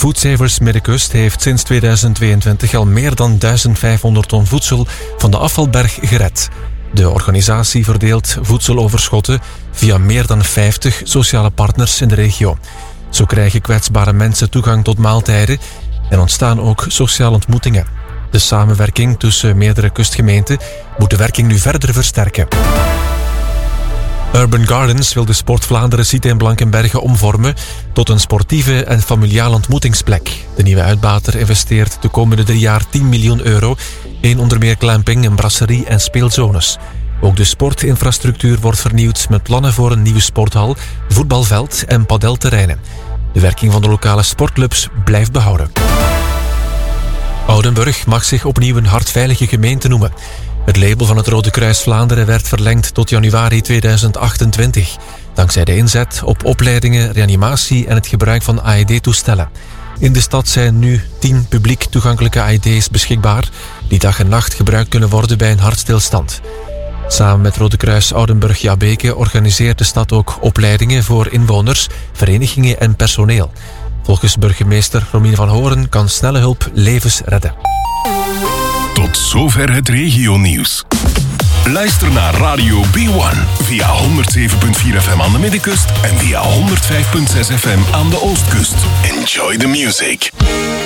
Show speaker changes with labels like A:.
A: Food Savers Middenkust heeft sinds 2022 al meer dan 1500 ton voedsel van de afvalberg gered. De organisatie verdeelt voedseloverschotten via meer dan 50 sociale partners in de regio. Zo krijgen kwetsbare mensen toegang tot maaltijden en ontstaan ook sociale ontmoetingen. De samenwerking tussen meerdere kustgemeenten moet de werking nu verder versterken. Urban Gardens wil de Sport Vlaanderen site in Blankenberge omvormen tot een sportieve en familiale ontmoetingsplek. De nieuwe uitbater investeert de komende 3 jaar 10 miljoen euro in onder meer glamping, een brasserie en speelzones. Ook de sportinfrastructuur wordt vernieuwd met plannen voor een nieuwe sporthal, voetbalveld en padelterreinen. De werking van de lokale sportclubs blijft behouden. Oudenburg mag zich opnieuw een hartveilige gemeente noemen. Het label van het Rode Kruis Vlaanderen werd verlengd tot januari 2028, dankzij de inzet op opleidingen, reanimatie en het gebruik van AED-toestellen. In de stad zijn nu 10 publiek toegankelijke AED's beschikbaar, die dag en nacht gebruikt kunnen worden bij een hartstilstand. Samen met Rode Kruis Oudenburg-Jabeke organiseert de stad ook opleidingen voor inwoners, verenigingen en personeel. Volgens burgemeester Romien van Horen kan snelle hulp levens redden.
B: Tot zover het regionieuws. Luister naar Radio B1 via 107.4 FM aan de Middenkust en via 105.6 FM aan de Oostkust. Enjoy the music.